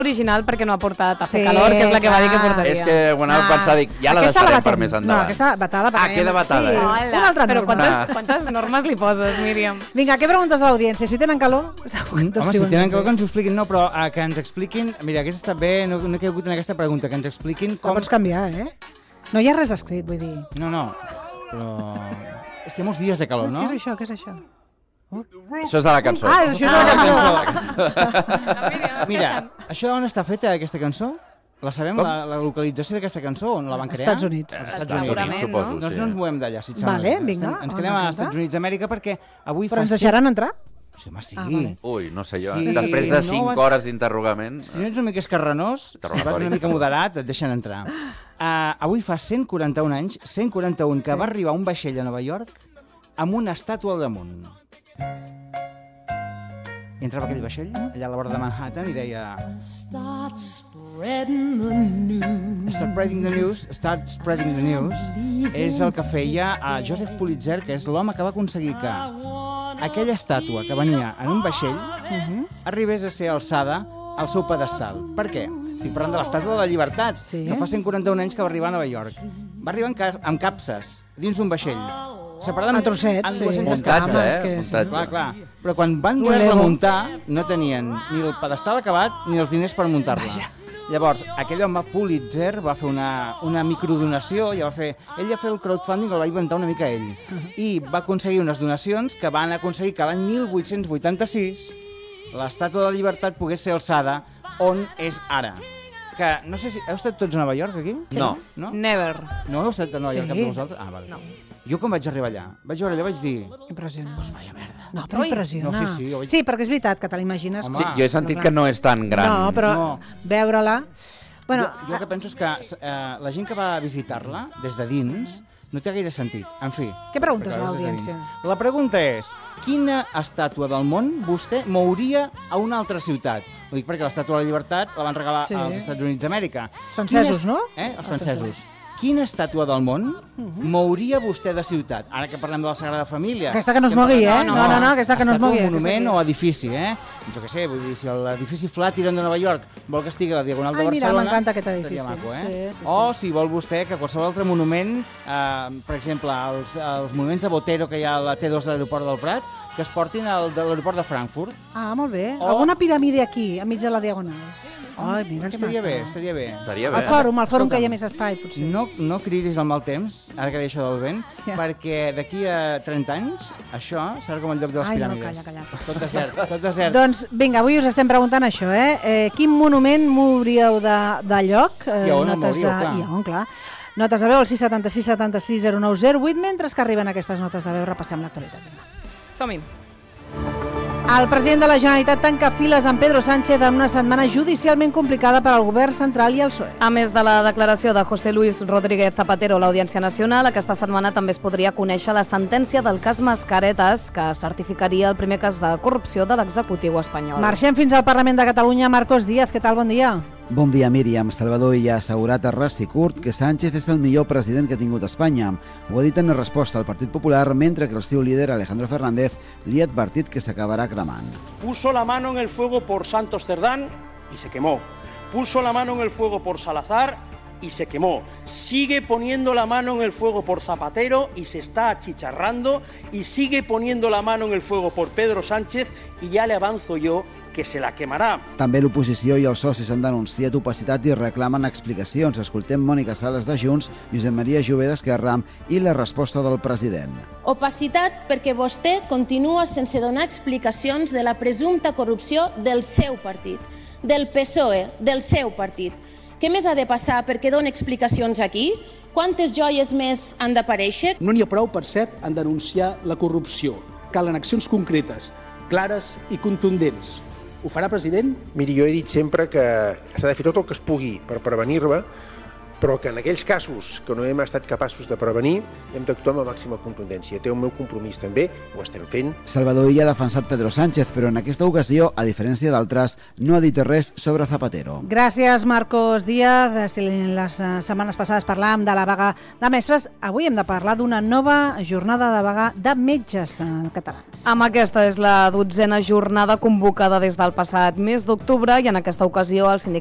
original perquè no ha portat a fer calor, que és la que va dir que portaria. És que ho anava a pensar, dic, ja la deixarem per més endavant. No, aquesta batada... Queda batada. Sí, una altra però norma. quantes normes li poses, Míriam? Vinga, què preguntes a l'audiència? Si tenen calor? Home, si tenen calor que ens ho expliquin, no, però que ens expliquin... Mira, aquesta està bé, no he caigut en aquesta pregunta, que ens expliquin com... Pots canviar, No hi ha res escrit, vull dir. No, però... És que hi ha molts dies de calor, no? Què és això, què és això? Això és de la cançó. Això és de la cançó. Mira, això on està feta, aquesta cançó? La sabem, la localització d'aquesta cançó, on la van crear? Estats Units. Estats Units, suposo. Doncs no ens movem d'allà, si et sembla. Vale, vinga. Ens quedem als Estats Units d'Amèrica perquè avui Però ens deixaran entrar? Sí, home, sí. vale. Ui, no sé jo. Sí, Després de 5 no hores d'interrogament... Si no ets una mica escarranós, si vas una mica moderat, et deixen entrar. Avui fa 141 anys, 141, que va arribar un vaixell a Nova York amb una estàtua al damunt. I entrava aquell vaixell, allà a la vora de Manhattan, i deia... Start spreading the news, és el que feia a Joseph Pulitzer, que és l'home que va aconseguir que aquella estàtua que venia en un vaixell arribés a ser alçada al seu pedestal. Per què? Estic parlant de l'estàtua de la Llibertat, que fa 141 anys que va arribar a Nova York. Va arribar amb capses, dins d'un vaixell. Separada a trossets, en 200 capses. Muntatge. Clar. Però quan van voler-la muntar, no tenien ni el pedestal acabat ni els diners per muntar-la. Llavors, aquell home Pulitzer va fer una microdonació, ell va fer el crowdfunding, el va inventar una mica ell, i va aconseguir unes donacions que van aconseguir que l'any 1886 l'Estàtua de la Llibertat pogués ser alçada on és ara. Que no sé si... Heu estat tots a Nova York, aquí? No. Never. No heu estat a Nova York, cap de vosaltres? Ah, vale. No. Jo quan vaig arribar allà, vaig dir... Impressionant. Pues vaya merda. No, però impressiona. No, sí, perquè és veritat que te l'imagines. Sí, jo he sentit que no és tan gran. No, però veure-la... Bueno, jo el que penso és que la gent que va visitar-la des de dins no té gaire sentit. En fi... Què preguntes a l'audiència? La pregunta és, quina estàtua del món vostè mouria a una altra ciutat? Ho dic perquè l'estàtua de la Llibertat la van regalar als Estats Units d'Amèrica. Francesos, no? Els francesos. Quina estàtua del món mouria vostè de ciutat? Ara que parlem de la Sagrada Família. Aquesta que no es mogui, No, aquesta que no es mogui. Estàtua, monument o edifici, Jo què sé, vull dir, si l'edifici Flatiron de Nova York vol que estigui a la Diagonal de Barcelona... Mira, m'encanta aquest edifici. Estaria maco, Sí. O si vol vostè que qualsevol altre monument, per exemple, els monuments de Botero que hi ha a la T2 de l'aeroport del Prat, que es portin de l'aeroport de Frankfurt. Ah, molt bé. Alguna piràmide aquí, enmig de la Diagonal. Ai, mira, estaria bé. Al fòrum que hi ha més espai, potser. No cridis al mal temps, ara que deia això del vent, perquè d'aquí a 30 anys això serà com el lloc de les piràmides. No, calla. Tot desert. Doncs vinga, avui us estem preguntant això, Quin monument mouríeu de lloc? I on el mouríeu, clar. I on, clar. Notes de veu al 676 76 0908, mentre que arriben aquestes notes de veu repassem l'actualitat. Som-hi. El president de la Generalitat tanca files amb Pedro Sánchez en una setmana judicialment complicada per al govern central i el PSOE. A més de la declaració de José Luis Rodríguez Zapatero a l'Audiència Nacional, aquesta setmana també es podria conèixer la sentència del cas Mascaretes, que certificaria el primer cas de corrupció de l'executiu espanyol. Marxem fins al Parlament de Catalunya. Marcos Díaz, què tal? Bon dia. Bon dia, Míriam. Salvador Illa ha assegurat a ras i curt que Sánchez és el millor president que ha tingut Espanya. Ho ha dit en resposta al Partit Popular, mentre que el seu líder, Alejandro Fernández, li ha advertit que s'acabarà cremant. Puso la mano en el fuego por Santos Cerdán y se quemó. Puso la mano en el fuego por Salazar y se quemó. Sigue poniendo la mano en el fuego por Zapatero y se está achicharrando, y sigue poniendo la mano en el fuego por Pedro Sánchez, y ya le avanzo yo que se la quemarà. També l'oposició i els socis han denunciat opacitat i reclamen explicacions. Escoltem Mònica Sales de Junts, Josep Maria Jové d'Esquerra i la resposta del president. Opacitat perquè vostè continua sense donar explicacions de la presumpta corrupció del seu partit, del PSOE, del seu partit. Què més ha de passar perquè doni explicacions aquí? Quantes joies més han d'aparèixer? No n'hi ha prou, per cert, en denunciar la corrupció. Calen accions concretes, clares i contundents. Ho farà, president? Miri, jo he dit sempre que s'ha de fer tot el que es pugui per prevenir-la, però que en aquells casos que no hem estat capaços de prevenir hem d'actuar amb la màxima contundència. Té el meu compromís també, ho estem fent. Salvador Illa ha defensat Pedro Sánchez, però en aquesta ocasió, a diferència d'altres, no ha dit res sobre Zapatero. Gràcies, Marcos Díaz. Si les setmanes passades parlàvem de la vaga de mestres, avui hem de parlar d'una nova jornada de vaga de metges catalans. Amb aquesta és la 12a jornada convocada des del passat mes d'octubre i en aquesta ocasió el sindicat